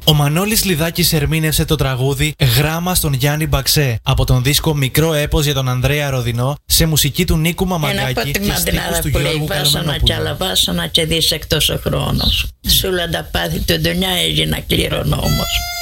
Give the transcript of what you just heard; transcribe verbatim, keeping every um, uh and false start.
Ο Μανώλης Λιδάκης ερμήνευσε το τραγούδι «Γράμμα στον Γιάννη Μπαξέ» από τον δίσκο «Μικρό έπος για τον Ανδρέα Ροδινό» σε μουσική του Νίκου Μαμαγκάκη και στίχους του Γιώργου Καλαμανόπουλου. Βάσανα κι άλλα βάσανα και δίσεκτος ο χρόνος. Σ' όλα τα πάθη του ντονιά έγινα κληρονόμος.